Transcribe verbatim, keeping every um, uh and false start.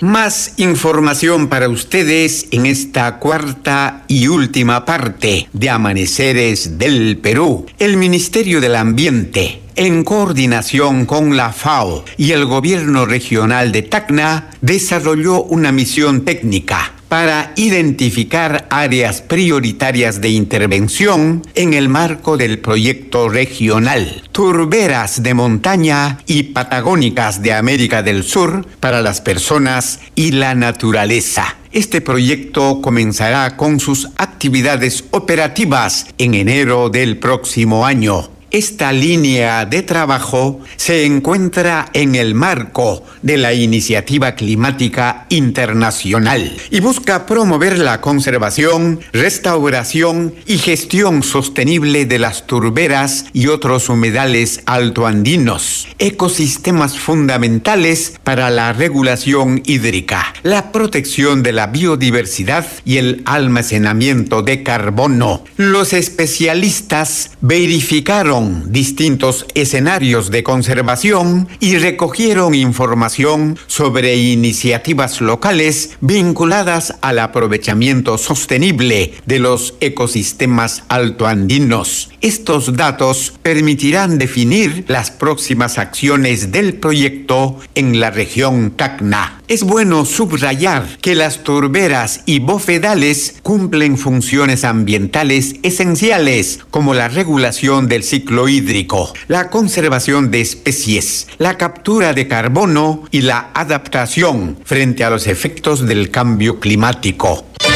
Más información para ustedes en esta cuarta y última parte de Amaneceres del Perú. El Ministerio del Ambiente, en coordinación con la FAO y el gobierno regional de Tacna, desarrolló una misión técnica para identificar áreas prioritarias de intervención en el marco del proyecto regional Turberas de Montaña y Patagónicas de América del Sur para las personas y la naturaleza. Este proyecto comenzará con sus actividades operativas en enero del próximo año. Esta línea de trabajo se encuentra en el marco de la Iniciativa Climática Internacional y busca promover la conservación, restauración y gestión sostenible de las turberas y otros humedales altoandinos, ecosistemas fundamentales para la regulación hídrica, la protección de la biodiversidad y el almacenamiento de carbono. Los especialistas verificaron distintos escenarios de conservación y recogieron información sobre iniciativas locales vinculadas al aprovechamiento sostenible de los ecosistemas altoandinos. Estos datos permitirán definir las próximas acciones del proyecto en la región Tacna. Es bueno subrayar que las turberas y bofedales cumplen funciones ambientales esenciales como la regulación del ciclo hídrico, la conservación de especies, la captura de carbono y la adaptación frente a los efectos del cambio climático.